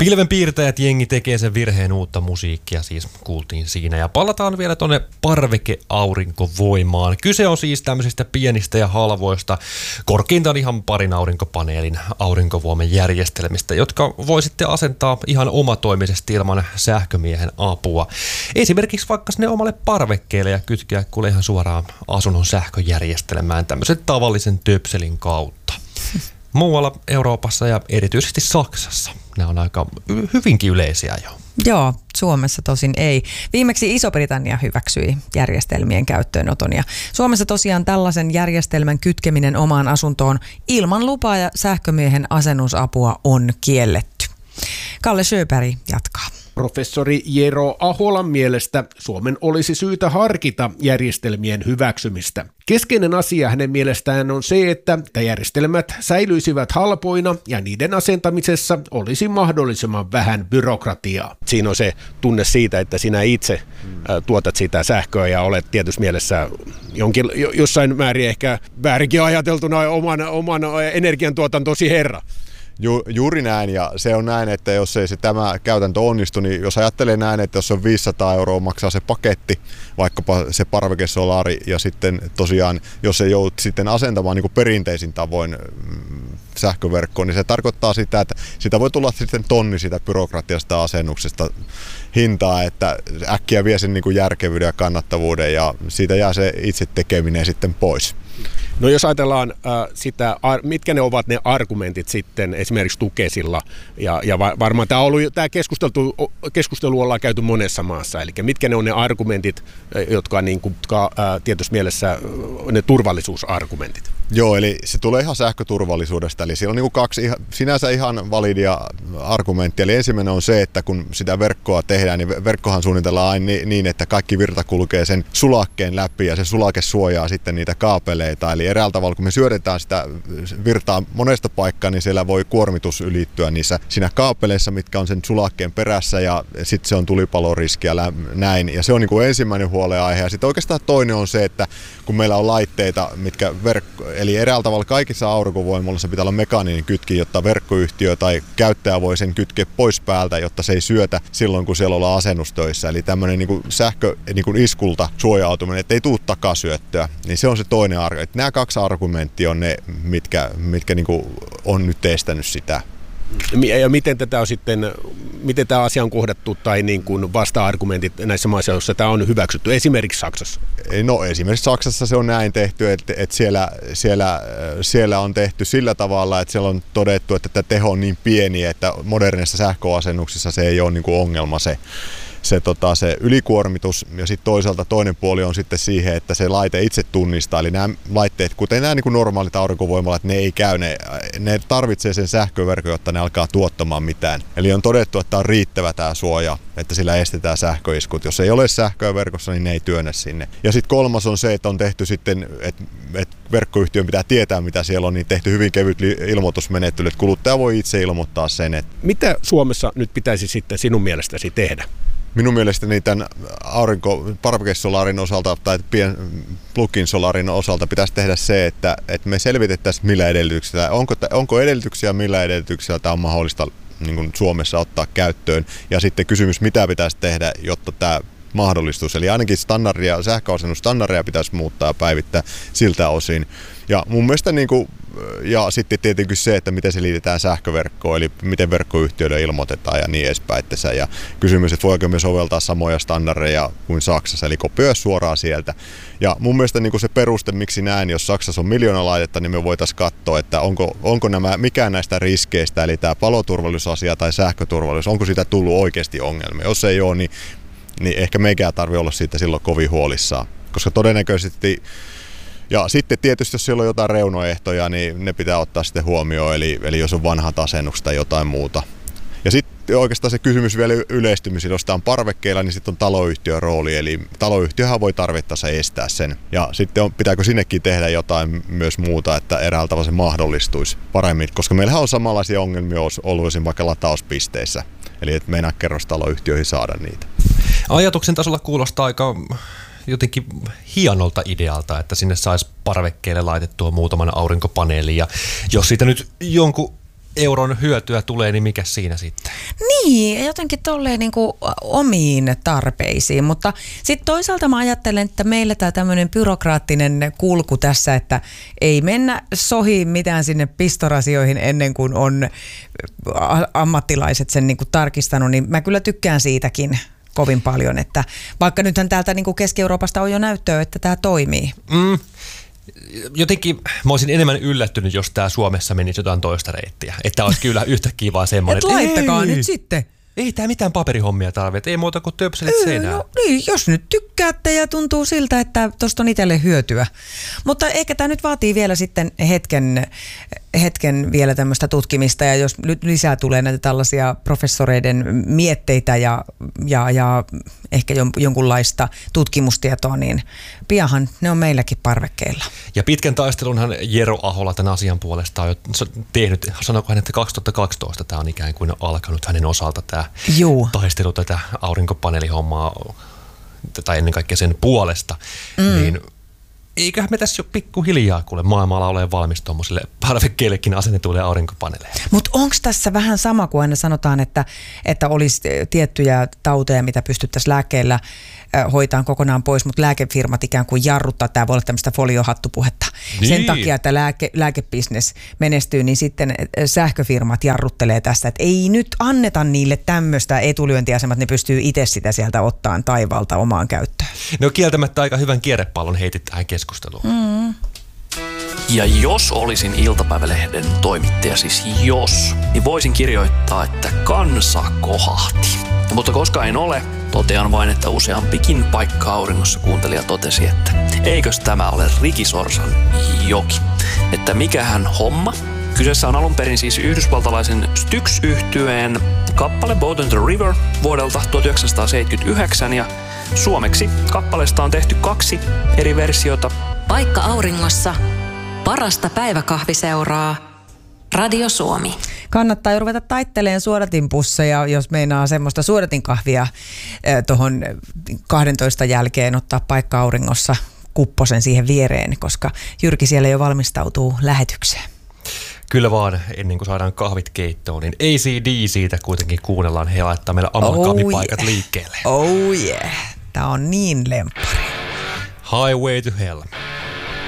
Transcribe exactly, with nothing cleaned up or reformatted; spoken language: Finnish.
Pilvenpiirtäjät jengi tekee sen virheen, uutta musiikkia siis kuultiin siinä. Ja palataan vielä tuonne parvekeaurinkovoimaan. Kyse on siis tämmöisistä pienistä ja halvoista, korkeintaan ihan parin aurinkopaneelin aurinkovoiman järjestelmistä, jotka voisitte asentaa ihan omatoimisesti ilman sähkömiehen apua. Esimerkiksi vaikka sinne omalle parvekkeelle ja kytkeä kuule ihan suoraan asunnon sähköjärjestelmään tämmöisen tavallisen töpselin kautta. Muualla Euroopassa ja erityisesti Saksassa nämä on aika hyvinkin yleisiä jo. Joo, Suomessa tosin ei. Viimeksi Iso-Britannia hyväksyi järjestelmien käyttöönoton ja Suomessa tosiaan tällaisen järjestelmän kytkeminen omaan asuntoon ilman lupaa ja sähkömiehen asennusapua on kielletty. Kalle Sjöberg jatkaa. Professori Jero Aholan mielestä Suomen olisi syytä harkita järjestelmien hyväksymistä. Keskeinen asia hänen mielestään on se, että järjestelmät säilyisivät halpoina ja niiden asentamisessa olisi mahdollisimman vähän byrokratiaa. Siinä on se tunne siitä, että sinä itse tuotat sitä sähköä ja olet tietysti mielessä jonkin, jossain määrin ehkä väärinkin ajateltuna oman, oman energiantuotantosi herra. Ju, juuri näin, ja se on näin, että jos ei se tämä käytäntö onnistu, niin jos ajattelee näin, että jos on viisisataa euroa maksaa se paketti, vaikkapa se parvekesolaari, ja sitten tosiaan, jos ei joudut sitten asentamaan niin kuin perinteisin tavoin sähköverkkoon, niin se tarkoittaa sitä, että sitä voi tulla sitten tonni sitä byrokratiasta asennuksesta hintaa, että äkkiä vie sen niin kuin järkevyyden ja kannattavuuden, ja siitä jää se itse tekeminen sitten pois. No jos ajatellaan äh, sitä, ar- mitkä ne ovat ne argumentit sitten esimerkiksi Tukesilla, ja, ja va- varmaan tämä, ollut, tämä keskustelu, keskustelu ollaan käyty monessa maassa, eli mitkä ne on ne argumentit, jotka on niin kuin, äh, tietysti mielessä ne turvallisuusargumentit? Joo, eli se tulee ihan sähköturvallisuudesta, eli siellä on niin kuin kaksi ihan, sinänsä ihan validia argumenttia, eli ensimmäinen on se, että kun sitä verkkoa tehdään, niin verkkohan suunnitellaan aina niin, että kaikki virta kulkee sen sulakkeen läpi, ja se sulake suojaa sitten niitä kaapeleita, eli eräällä tavalla, kun me syödetään sitä virtaa monesta paikkaa, niin siellä voi kuormitus ylittyä niissä siinä kaapeleissa, mitkä on sen sulakkeen perässä, ja sitten se on tulipaloriski ja näin, ja se on niin kuin ensimmäinen huolenaihe, ja sitten oikeastaan toinen on se, että kun meillä on laitteita, mitkä verkko, eli eräällä tavalla kaikissa aurinkovoimaloissa pitää olla mekaaninen kytki, jotta verkkoyhtiö tai käyttäjä voi sen kytkeä pois päältä, jotta se ei syötä silloin, kun siellä ollaan asennustöissä, eli tämmöinen niin kuin sähkö niin kuin iskulta suojautuminen, ettei tule takasyöttöä, niin se on se toinen argumentti. Nämä kaksi argumenttia on ne, mitkä, mitkä niin kuin on nyt estänyt sitä. Ja miten tätä on sitten, miten tämä asia on kohdattu tai niin kuin vasta-argumentit näissä maissa, joissa tämä on hyväksytty, esimerkiksi Saksassa? No esimerkiksi Saksassa se on näin tehty, että, että siellä, siellä, siellä on tehty sillä tavalla, että siellä on todettu, että tämä teho on niin pieni, että modernissa sähköasennuksissa se ei ole niin kuin ongelma se. Se, tota, se ylikuormitus, ja sitten toisaalta toinen puoli on sitten siihen, että se laite itse tunnistaa, eli nämä laitteet, kuten nämä niin kuin normaalit aurinkovoimalat, ne ei käy, ne, ne tarvitsee sen sähköverkon, jotta ne alkaa tuottamaan mitään. Eli on todettu, että on riittävä tämä suoja, että sillä estetään sähköiskut. Jos ei ole sähköä verkossa, niin ne ei työnnä sinne. Ja sitten kolmas on se, että on tehty sitten, että, että verkkoyhtiön pitää tietää, mitä siellä on, niin tehty hyvin kevyt ilmoitusmenettely, että kuluttaja voi itse ilmoittaa sen. Että mitä Suomessa nyt pitäisi sitten sinun mielestäsi tehdä? Minun mielestäni tämän aurinko parvekesolarin osalta tai pien plug-in solarin osalta pitäisi tehdä se, että, että me selvitettäisiin millä edellytyksillä, onko, onko edellytyksiä, millä edellytyksillä tämä on mahdollista niin kuin Suomessa ottaa käyttöön, ja sitten kysymys, mitä pitäisi tehdä, jotta tämä mahdollistus. Eli ainakin standardia, sähköasennusstandardia pitäisi muuttaa ja päivittää siltä osin. Ja mun mielestä niin kuin, ja sitten tietenkin se, että miten se liitetään sähköverkkoon, eli miten verkkoyhtiöille ilmoitetaan ja niin edespäin. Ja kysymys, että voiko me soveltaa samoja standardeja kuin Saksassa, eli kopioida suoraan sieltä. Ja mun mielestä niin kuin se peruste, miksi näin, jos Saksassa on miljoona laitetta, niin me voitaisiin katsoa, että onko, onko nämä, mikään näistä riskeistä, eli tämä paloturvallisuusasia tai sähköturvallisuus, onko siitä tullut oikeasti ongelmia. Jos ei ole, niin niin ehkä meikään tarvitse olla siitä silloin kovin huolissaan, koska todennäköisesti, ja sitten tietysti jos siellä on jotain reunaehtoja, niin ne pitää ottaa sitten huomioon, eli, eli jos on vanhat asennukset tai jotain muuta. Ja sitten oikeastaan se kysymys vielä yleistymisi, jos tämä on parvekkeilla, niin sitten on taloyhtiön rooli, eli taloyhtiöhän voi tarvittaessa estää sen. Ja sitten on, pitääkö sinnekin tehdä jotain myös muuta, että eräällä tavalla se mahdollistuisi paremmin, koska meillähän on samanlaisia ongelmia ollut esimerkiksi vaikka latauspisteissä, eli et meinaa kerrostaloyhtiöihin saada niitä. Ajatuksen tasolla kuulostaa aika jotenkin hienolta idealta, että sinne saisi parvekkeelle laitettua muutaman aurinkopaneelin, ja jos siitä nyt jonkun euron hyötyä tulee, niin mikä siinä sitten? Niin, jotenkin tolleen niin kuin omiin tarpeisiin, mutta sitten toisaalta mä ajattelen, että meillä tämä tämmöinen byrokraattinen kulku tässä, että ei mennä sohiin mitään sinne pistorasioihin ennen kuin on ammattilaiset sen niin kuin tarkistanut, niin mä kyllä tykkään siitäkin kovin paljon, että vaikka nythän täältä niin kuin Keski-Euroopasta on jo näyttöä, että tämä toimii. Mm. Jotenkin mä olisin enemmän yllättynyt, jos tää Suomessa menisi jotain toista reittiä. Että olisi kyllä yhtäkkiä vaan semmoinen, että laittakaa ei, nyt sitten. Ei tää mitään paperihommia tarvitse, ei muuta kuin töpselit seinään. No niin, jos nyt tykkäätte ja tuntuu siltä, että tosta on itselle hyötyä. Mutta ehkä tämä nyt vaatii vielä sitten hetken, hetken vielä tämmöistä tutkimista, ja jos nyt lisää tulee näitä tällaisia professoreiden mietteitä ja, ja, ja ehkä jonkunlaista tutkimustietoa, niin pianhan ne on meilläkin parvekkeilla. Ja pitkän taistelunhan Jero Ahola tämän asian puolesta on jo tehnyt, sanoiko hän, että kaksituhattakaksitoista tämä on ikään kuin alkanut hänen osalta tämä Juu. taistelu tätä aurinkopaneelihommaa, tai ennen kaikkea sen puolesta, mm. niin eiköhän me tässä jo pikkuhiljaa kuule maailmalla ole valmis tuommoisille parvekkeillekin asennetuille aurinkopaneeleille. Mutta onko tässä vähän sama kuin aina sanotaan, että, että olisi tiettyjä tauteja, mitä pystyttäisiin lääkkeillä hoitaan kokonaan pois, mutta lääkefirmat ikään kuin jarruttaa. Tämä voi olla tämmöistä foliohattupuhetta. Niin. Sen takia, että lääke, lääkebisnes menestyy, niin sitten sähköfirmat jarruttelee tästä, että ei nyt anneta niille tämmöistä etulyöntiasemaa, että ne pystyy itse sitä sieltä ottaan taivaalta omaan käyttöön. No kieltämättä aika hyvän kierrepallon heitit tähän keskusteluun. Mm. Ja jos olisin iltapäivälehden toimittaja, siis jos, niin voisin kirjoittaa, että kansa kohahti. Mutta koska en ole, totean vain, että useampikin paikka auringossa kuuntelija totesi, että eikös tämä ole Ricky Sorsan joki. Että mikähän homma. Kyseessä on alun perin siis yhdysvaltalaisen Styx-yhtyeen kappale Boat on the River vuodelta tuhatyhdeksänsataaseitsemänkymmentäyhdeksän, ja suomeksi kappaleesta on tehty kaksi eri versiota. Paikka auringossa. Parasta päiväkahviseuraa. Radio Suomi. Kannattaa jo ruveta taittelemaan suodatinpusseja, jos meinaa semmoista suodatinkahvia eh, tuohon kahdentoista jälkeen ottaa paikka auringossa kupposen siihen viereen, koska Jyrki siellä jo valmistautuu lähetykseen. Kyllä vaan, ennen kuin saadaan kahvit keittoon, niin A C D siitä kuitenkin kuunnellaan. He laittaa meillä amalgaamipaikat oh yeah. liikkeelle. Oh yeah, tää on niin lemppari. Highway to Hell.